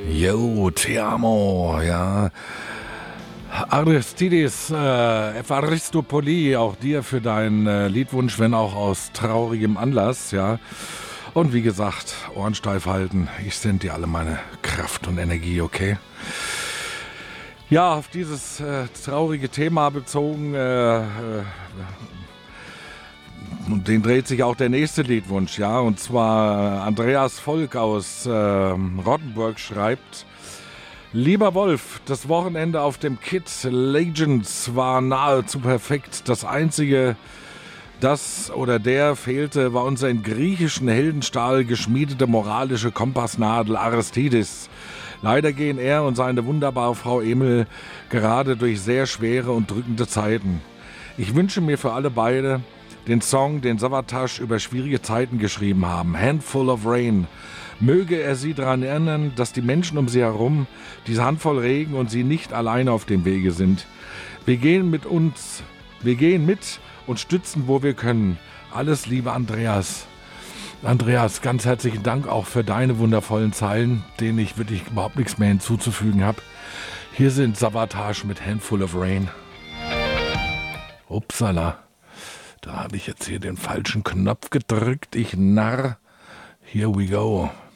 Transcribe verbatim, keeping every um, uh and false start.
Yo, te amo, ja. Aristides, äh, Evaristopoli, auch dir für deinen äh, Liedwunsch, wenn auch aus traurigem Anlass, ja. Und wie gesagt, Ohren steif halten. Ich sende dir alle meine Kraft und Energie, okay? Ja, auf dieses äh, traurige Thema bezogen, äh, äh, und den dreht sich auch der nächste Liedwunsch, ja. Und zwar Andreas Volk aus äh, Rottenburg schreibt: Lieber Wolf, das Wochenende auf dem Kid Legends war nahezu perfekt. Das Einzige, das oder der fehlte, war unser in griechischen Heldenstahl geschmiedete moralische Kompassnadel Aristides. Leider gehen er und seine wunderbare Frau Emil gerade durch sehr schwere und drückende Zeiten. Ich wünsche mir für alle beide den Song, den Savatage über schwierige Zeiten geschrieben haben, Handful of Rain. Möge er sie daran erinnern, dass die Menschen um sie herum diese Handvoll Regen und sie nicht alleine auf dem Wege sind. Wir gehen mit uns, wir gehen mit und stützen, wo wir können. Alles Liebe, Andreas. Andreas, ganz herzlichen Dank auch für deine wundervollen Zeilen, denen ich wirklich überhaupt nichts mehr hinzuzufügen habe. Hier sind Savatage mit Handful of Rain. Upsala, da habe ich jetzt hier den falschen Knopf gedrückt, ich Narr. Here we go.